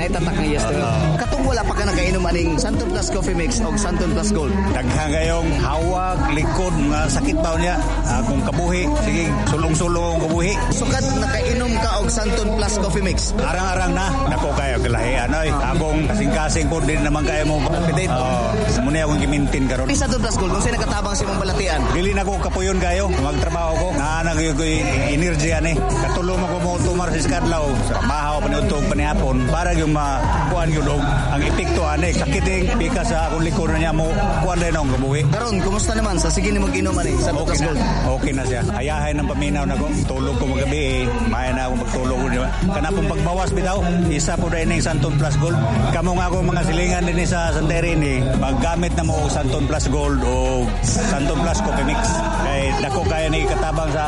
naitatak niya yesterday. Katong wala pa ka nakainom aning Santon Plus Coffee Mix o Santon Plus Gold. Daghang kayong hawag, likod, nga sakit pa niya. Kung kabuhi, sige, sulong-sulong kabuhi. Sukad nakainom ka og Santon Plus Coffee Mix. Arang-arang na. Nako kayo kalahian oy. Akong kasing-kasing po din naman kayo mo palpitate. Muna akong gimintin karon. Santon Plus Gold, kung sino nakatabang si mong balatian. Dili na ko kapuyon kayo. Magtrabaho ko. Naanag ko energy ani. Katulong ako mo tumar sa Skadlaw. Sa mahaw paniutog panihapon para yung makuan yung ang epekto ani. Sakiting pika sa akong likod na niya mo kuan din ang kabuhi. Karon, kumusta naman sa sige ni mag-inom ani Santon Plus Gold? Okay na siya. Ayahay ng paminaw na ko. Tulog ko magabi. Maya na ako magtulog. Kana pong pagbawas bitaw. Isa po rin yung Santon Plus Gold. Kamo nga ako mga silingan din sa Santerini. Paggamit na mo Santon Plus Gold o Santon Plus Coffee Mix. Kaya dako kaya ni katabang sa